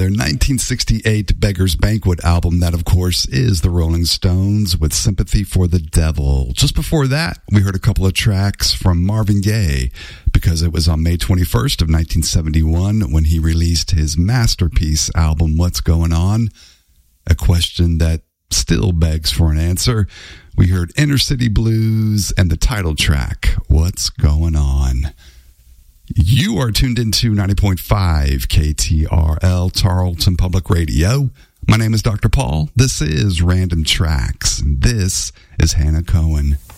their 1968 Beggar's Banquet album. That, of course, is the Rolling Stones with Sympathy for the Devil. Just before that, we heard a couple of tracks from Marvin Gaye, because it was on May 21st of 1971 when he released his masterpiece album, What's Going On? A question that still begs for an answer. We heard Inner City Blues and the title track, What's Going On? You are tuned into 90.5 KTRL, Tarleton Public Radio. My name is Dr. Paul. This is Random Tracks. This is Hannah Cohen.